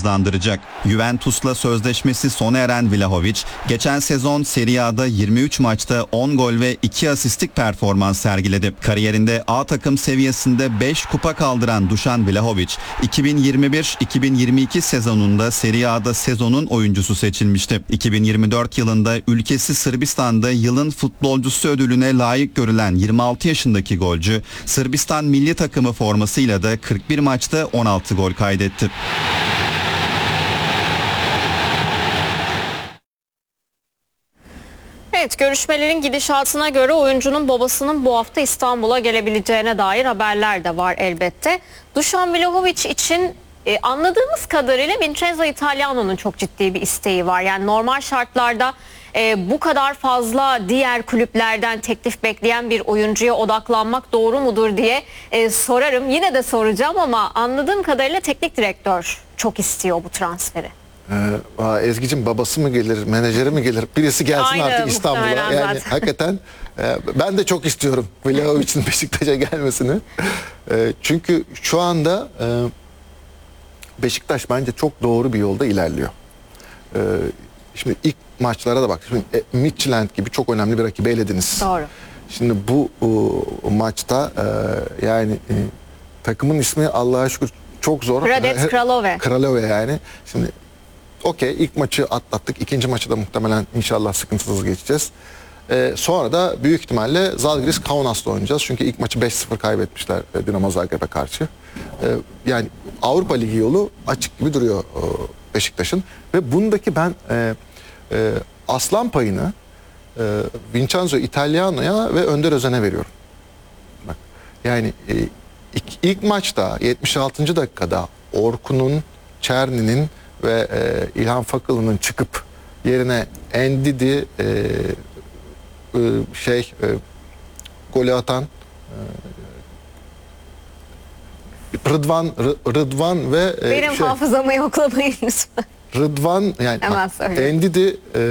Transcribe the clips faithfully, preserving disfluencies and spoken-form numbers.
hızlandıracak. Juventus'la sözleşmesi sona eren Vlahovic, geçen sezon Serie A'da yirmi üç maçta on gol ve iki asistlik performans sergiledi. Kariyerinde A takım seviyesinde beş kupa kaldıran Dušan Vlahovic, iki bin yirmi bir iki bin yirmi iki sezonunda Serie A'da sezonun oyuncusu seçilmişti. iki bin yirmi dört yılında ülkesi Sırbistan'da yılın futbolcusu ödülüne layık görülen yirmi altı yaşındaki golcü, Sırbistan milli takımı formasıyla da kırk bir maçta on altı gol kaydetti. Evet, görüşmelerin gidişatına göre oyuncunun babasının bu hafta İstanbul'a gelebileceğine dair haberler de var elbette. Dušan Vlahovic için e, anladığımız kadarıyla Vincenzo Italiano'nun çok ciddi bir isteği var. Yani normal şartlarda e, bu kadar fazla diğer kulüplerden teklif bekleyen bir oyuncuya odaklanmak doğru mudur diye e, sorarım. Yine de soracağım ama anladığım kadarıyla teknik direktör çok istiyor bu transferi. Ee, Ezgi'cim babası mı gelir, menajeri mi gelir? Birisi gelsin Aynı, artık İstanbul'a. Yani zaten. hakikaten e, ben de çok istiyorum Vlahovic'in Beşiktaş'a gelmesini. E, çünkü şu anda e, Beşiktaş bence çok doğru bir yolda ilerliyor. E, şimdi ilk maçlara da bak. Şimdi e, Midtjylland gibi çok önemli bir rakibi elediniz. Doğru. Şimdi bu o, maçta e, yani e, takımın ismi Allah'a şükür çok zor. Hradec Kralove. Kralove yani. Şimdi okey, ilk maçı atlattık. İkinci maçı da muhtemelen inşallah sıkıntısız geçeceğiz. Ee, sonra da büyük ihtimalle Žalgiris Kaunas'la oynayacağız. Çünkü ilk maçı beş sıfır kaybetmişler e, Dinamo Zagreb'e karşı. Ee, yani Avrupa Ligi yolu açık gibi duruyor e, Beşiktaş'ın. Ve bundaki ben e, e, aslan payını e, Vincenzo Italiano'ya ve Önder Özen'e veriyorum. Bak, yani e, ilk, ilk maçta yetmiş altıncı dakikada Orkun'un, Çerni'nin ve e, İlhan Fakılı'nın çıkıp yerine Endidi e, e, şey e, golü atan e, Rıdvan R- Rıdvan ve e, Benim şey, hafızamı yoklamayın lütfen. Rıdvan yani Hemen söyle. Endidi e,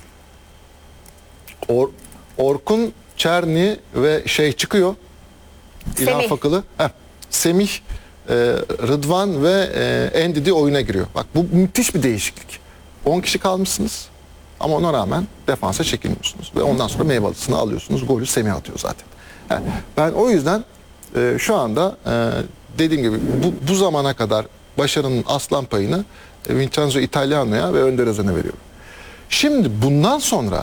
Or, Orkun, Çerni ve şey çıkıyor. İlhan Semih. Fakılı. Heh, Semih, e, Rıdvan ve e, Endidi oyuna giriyor. Bak bu müthiş bir değişiklik. on kişi kalmışsınız ama ona rağmen defansa çekilmiyorsunuz. Ve ondan sonra meyve alısını alıyorsunuz. Golü Semih atıyor zaten. Yani ben o yüzden e, şu anda e, dediğim gibi bu, bu zamana kadar başarının aslan payını e, Vincenzo Italiano'ya ve Önder Özen'e veriyorum. Şimdi bundan sonra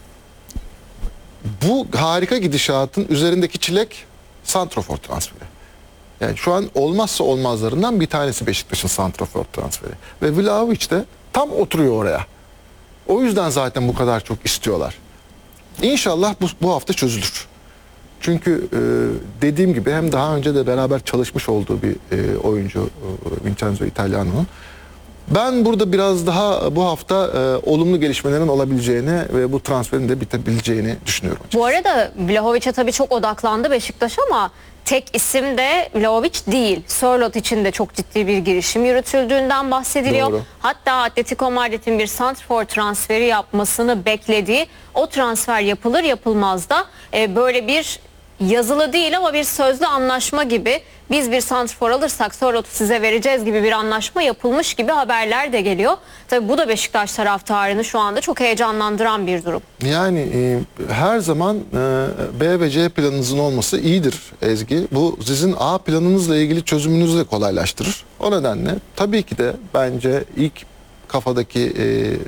bu harika gidişatın üzerindeki çilek santrafor transferi. Yani şu an olmazsa olmazlarından bir tanesi Beşiktaş'ın santrafor transferi. Ve Vlahovic de tam oturuyor oraya. O yüzden zaten bu kadar çok istiyorlar. İnşallah bu, bu hafta çözülür. Çünkü e, dediğim gibi hem daha önce de beraber çalışmış olduğu bir e, oyuncu e, Vincenzo Italiano'nun. Ben burada biraz daha bu hafta e, olumlu gelişmelerin olabileceğini ve bu transferin de bitebileceğini düşünüyorum. Bu arada Vlahovic'e tabii çok odaklandı Beşiktaş ama tek isim de Vlahovic değil. Sörloth için de çok ciddi bir girişim yürütüldüğünden bahsediliyor. Doğru. Hatta Atletico Madrid'in bir santrfor transferi yapmasını beklediği, o transfer yapılır yapılmaz da e, böyle bir yazılı değil ama bir sözlü anlaşma gibi, biz bir santrfor alırsak Sörloth'u size vereceğiz gibi bir anlaşma yapılmış gibi haberler de geliyor. Tabii bu da Beşiktaş taraftarını şu anda çok heyecanlandıran bir durum. Yani e, her zaman e, B ve C planınızın olması iyidir Ezgi. Bu sizin A planınızla ilgili çözümünüzü de kolaylaştırır. O nedenle tabii ki de bence ilk kafadaki e,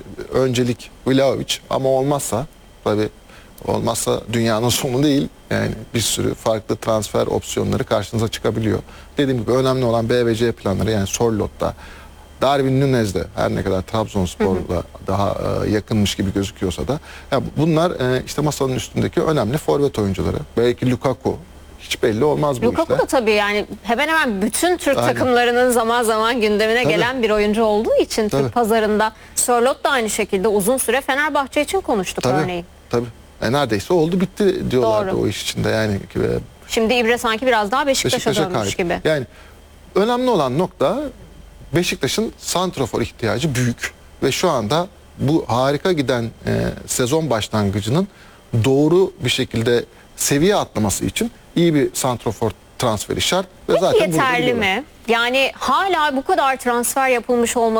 öncelik Vlahovic, ama olmazsa tabii olmazsa dünyanın sonu değil. Yani bir sürü farklı transfer opsiyonları karşınıza çıkabiliyor. Dediğim gibi önemli olan B ve C planları, yani Sörloth'ta, Darwin Nunez'de, her ne kadar Trabzonspor'la daha e, yakınmış gibi gözüküyorsa da ya bunlar e, işte masanın üstündeki önemli forvet oyuncuları. Belki Lukaku, hiç belli olmaz bu Lukaku işler. da tabii yani hemen hemen bütün Türk Aynen. takımlarının zaman zaman gündemine Tabii. gelen bir oyuncu olduğu için Tabii. Türk pazarında. Sörloth da aynı şekilde uzun süre Fenerbahçe için konuştuk Tabii, örneğin. tabii. E, neredeyse oldu bitti diyorlardı Doğru. o iş içinde yani. E, Şimdi İbre sanki biraz daha Beşiktaş'a, Beşiktaş'a dönmüş kaydı. gibi. Yani önemli olan nokta, Beşiktaş'ın santrafor ihtiyacı büyük ve şu anda bu harika giden e, sezon başlangıcının doğru bir şekilde seviye atlaması için iyi bir santrafor transferi şart. Ve Peki zaten yeterli mi? Yani hala bu kadar transfer yapılmış olması